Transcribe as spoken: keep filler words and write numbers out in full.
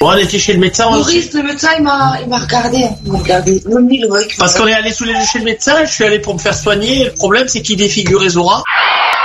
Bon, on était chez le médecin. Maurice, le médecin, il m'a, il m'a regardé. Il m'a regardé. Même lui, le mec. Parce qu'on est allé tous les deux chez le médecin, je suis allé pour me faire soigner. Le problème, c'est qu'il défigurait Zora.